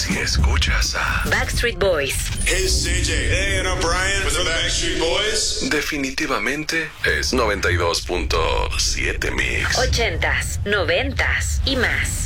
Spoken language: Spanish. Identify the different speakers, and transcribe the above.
Speaker 1: Si escuchas a
Speaker 2: Backstreet Boys,
Speaker 3: Hey, CJ. Hey, and I'm Brian with the Backstreet Boys.
Speaker 1: definitivamente es 92.7 Mix.
Speaker 2: 80s, 90s y más.